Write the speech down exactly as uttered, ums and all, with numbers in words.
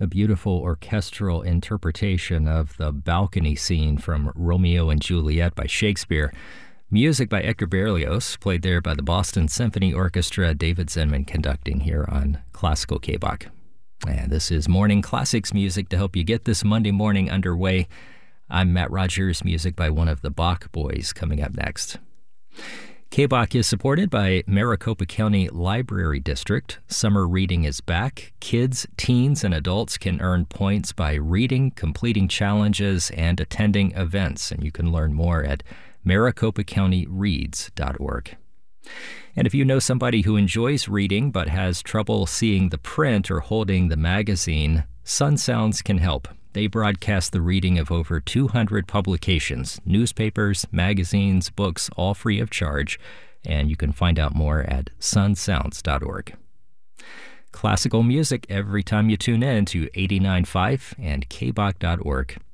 A beautiful orchestral interpretation of the balcony scene from Romeo and Juliet by Shakespeare. Music by Edgar Berlioz, played there by the Boston Symphony Orchestra, David Zenman conducting here on Classical K-Bach. And this is Morning Classics music to help you get this Monday morning underway. I'm Matt Rogers, music by one of the Bach Boys coming up next. K-Bach is supported by Maricopa County Library District. Summer reading is back. Kids, teens, and adults can earn points by reading, completing challenges, and attending events. And you can learn more at maricopa county reads dot org. And if you know somebody who enjoys reading but has trouble seeing the print or holding the magazine, Sun Sounds can help. They broadcast the reading of over two hundred publications, newspapers, magazines, books, all free of charge, and you can find out more at sun sounds dot org. Classical music every time you tune in to eighty-nine point five and k bach dot org.